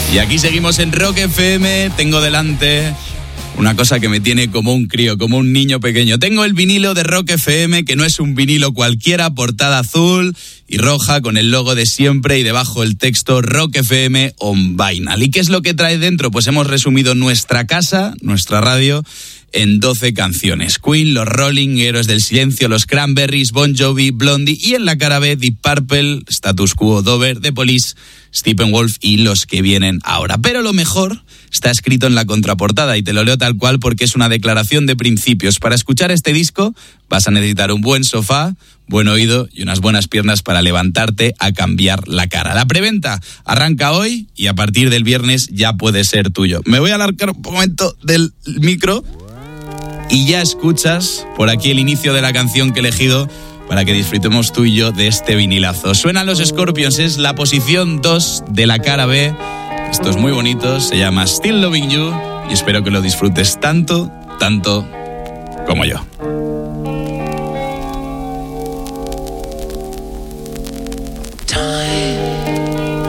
Y aquí seguimos en Rock FM. Tengo delante una cosa que me tiene como un crío, como un niño pequeño. Tengo el vinilo de Rock FM, que no es un vinilo cualquiera, portada azul y roja con el logo de siempre y debajo el texto Rock FM on Vinyl. ¿Y qué es lo que trae dentro? Pues hemos resumido nuestra casa, nuestra radio, en 12 canciones. Queen, los Rolling, Héroes del Silencio, los Cranberries, Bon Jovi, Blondie y en la cara B, Deep Purple, Status Quo, Dover, The Police, Steppenwolf y los que vienen ahora. Pero lo mejor está escrito en la contraportada y te lo leo tal cual porque es una declaración de principios. Para escuchar este disco vas a necesitar un buen sofá, buen oído y unas buenas piernas para levantarte a cambiar la cara. La preventa arranca hoy y a partir del viernes ya puede ser tuyo. Me voy a alargar un momento del micro y ya escuchas por aquí el inicio de la canción que he elegido para que disfrutemos tú y yo de este vinilazo. Suenan los Scorpions, es la posición 2 de la cara B. Esto es muy bonito, se llama Still Loving You y espero que lo disfrutes tanto, tanto como yo.